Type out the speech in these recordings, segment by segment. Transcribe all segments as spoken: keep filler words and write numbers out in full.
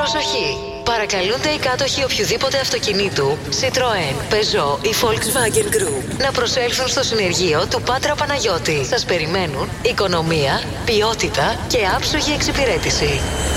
Προσοχή! Παρακαλούνται οι κάτοχοι οποιοδήποτε αυτοκινήτου, Citroën, Peugeot ή Volkswagen Group να προσέλθουν στο συνεργείο του Πάτρα Παναγιώτη. Σας περιμένουν οικονομία, ποιότητα και άψογη εξυπηρέτηση.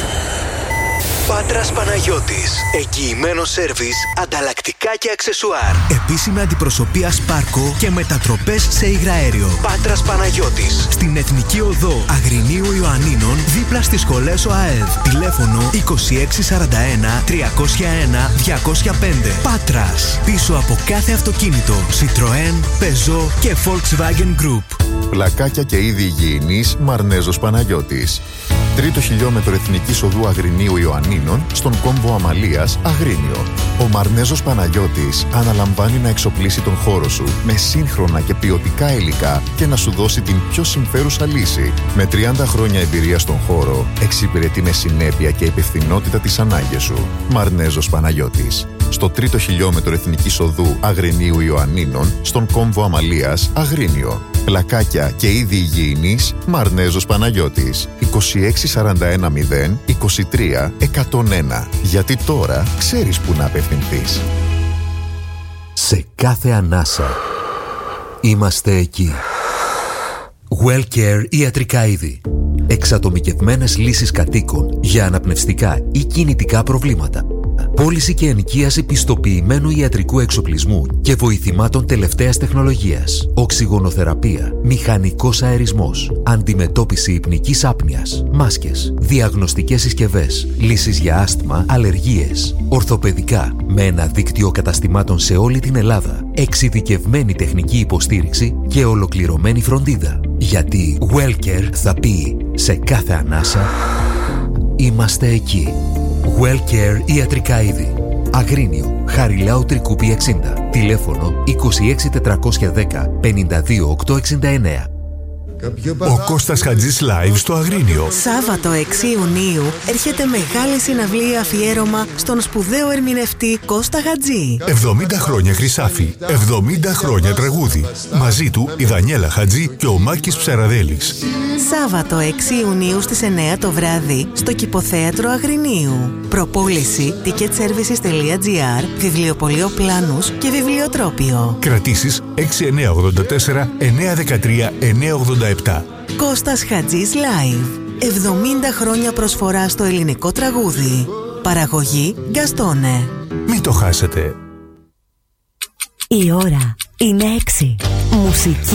Πάτρας Παναγιώτης. Εγγυημένο σέρβις, ανταλλακτικά και αξεσουάρ. Επίσημη αντιπροσωπεία Σπάρκο και μετατροπές σε υγραέριο. Πάτρας Παναγιώτης. Στην Εθνική Οδό Αγρινίου Ιωαννίνων, δίπλα στις σχολές ΟΑΕΔ. Τηλέφωνο είκοσι έξι σαράντα ένα τριακόσια ένα διακόσια πέντε. Πάτρας. Πίσω από κάθε αυτοκίνητο Citroën, Peugeot και Volkswagen Group. Πλακάκια και είδη υγιεινής Μαρνέζος Παναγιώτης. Τρίτο χιλιόμετρο Εθνικής Οδού Αγρινίου Ιωαννίνων, στον κόμβο Αμαλίας, Αγρίνιο. Ο Μαρνέζος Παναγιώτης αναλαμβάνει να εξοπλίσει τον χώρο σου με σύγχρονα και ποιοτικά υλικά και να σου δώσει την πιο συμφέρουσα λύση. Με τριάντα χρόνια εμπειρία στον χώρο, εξυπηρετεί με συνέπεια και υπευθυνότητα τις ανάγκες σου. Μαρνέζος Παναγιώτης. Στο τρίτο χιλιόμετρο Εθνικής Οδού Αγρινίου Ιωαννίνων, στον κόμβο Αμαλίας, Αγρίνιο. Πλακάκια και είδη υγιεινής Μαρνέζος Παναγιώτης. είκοσι έξι σαράντα ένα μηδέν είκοσι τρία εκατόν ένα. Γιατί τώρα ξέρεις που να απευθυνθείς. Σε κάθε ανάσα είμαστε εκεί. WellCare ιατρικά είδη. Εξατομικευμένες λύσεις κατοίκων για αναπνευστικά ή κινητικά προβλήματα. Πώληση και ενοικίαση πιστοποιημένου ιατρικού εξοπλισμού και βοηθημάτων τελευταίας τεχνολογίας. Οξυγονοθεραπεία, μηχανικός αερισμός, αντιμετώπιση υπνικής άπνοιας, μάσκες, διαγνωστικές συσκευές, λύσεις για άσθμα, αλλεργίες, ορθοπαιδικά, με ένα δίκτυο καταστημάτων σε όλη την Ελλάδα, εξειδικευμένη τεχνική υποστήριξη και ολοκληρωμένη φροντίδα. Γιατί WellCare θα πει σε κάθε ανάσα είμαστε εκεί. WellCare ιατρικά είδη. Αγρίνιο, Χαριλάου Τρικούπη εξήντα. Τηλέφωνο είκοσι έξι τετρακόσια δέκα πενήντα δύο οκτακόσια εξήντα εννέα. Ο Κώστας Χατζής live στο Αγρίνιο. Σάββατο έξι Ιουνίου έρχεται μεγάλη συναυλία αφιέρωμα στον σπουδαίο ερμηνευτή Κώστα Χατζή. εβδομήντα χρόνια Χρυσάφι, εβδομήντα χρόνια τραγούδι. Μαζί του η Δανιέλα Χατζή και ο Μάκης Ψαραδέλης. Σάββατο έξι Ιουνίου στις εννέα το βράδυ στο Κηποθέατρο Αγρινίου. Προπόληση ticketservices τελεία gr, βιβλιοπωλείο Πλάνους και βιβλιοτρόπιο. Κρατήσεις έξι εννέα ογδόντα τέσσερα εννέα δεκατρία εννέα ογδόντα επτά. Κώστας Χατζής Live. εβδομήντα χρόνια προσφορά στο ελληνικό τραγούδι. Παραγωγή Γκαστόνε. Μην το χάσετε. Η ώρα είναι έξι. Μουσική